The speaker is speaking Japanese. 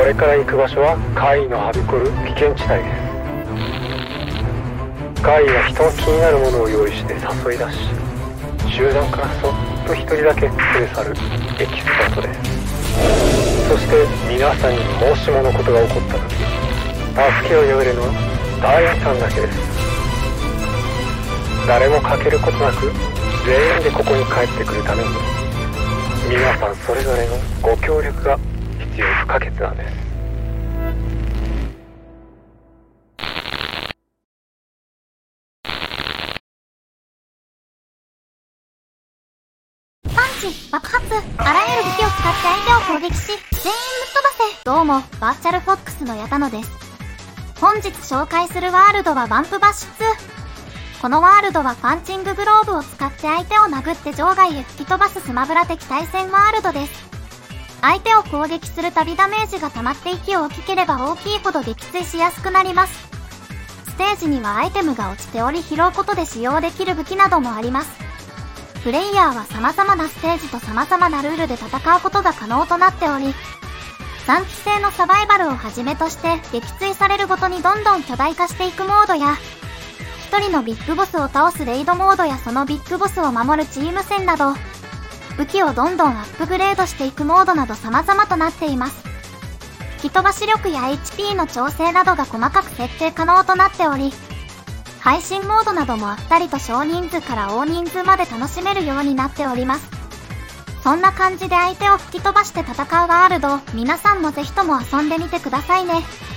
これから行く場所は怪異のはびこる危険地帯です。怪異は人の気になるものを用意して誘い出し、集団からそっと一人だけ連れ去るエキスパートです。そして皆さんにもしものことが起こった時、助けを呼べるのはダイヤさんだけです。誰も欠けることなく全員でここに帰ってくるために、皆さんそれぞれのご協力が必要不可欠なんです。 パンチ、爆発、あらゆる武器を使って相手を攻撃し、全員ぶっ飛ばせ。どうも、バーチャルフォックスのヤタノです。本日紹介するワールドはバンプバッシュ2。このワールドはパンチンググローブを使って相手を殴って場外へ吹き飛ばすスマブラ的対戦ワールドです。相手を攻撃するたびダメージが溜まって息を大きければ大きいほど撃墜しやすくなります。ステージにはアイテムが落ちており、拾うことで使用できる武器などもあります。プレイヤーは様々なステージと様々なルールで戦うことが可能となっており、3期生のサバイバルをはじめとして撃墜されるごとにどんどん巨大化していくモードや、一人のビッグボスを倒すレイドモードやそのビッグボスを守るチーム戦など、武器をどんどんアップグレードしていくモードなど様々となっています。吹き飛ばし力や HP の調整などが細かく設定可能となっており、配信モードなどもあったりと少人数から大人数まで楽しめるようになっております。そんな感じで相手を吹き飛ばして戦うワールド、皆さんもぜひとも遊んでみてくださいね。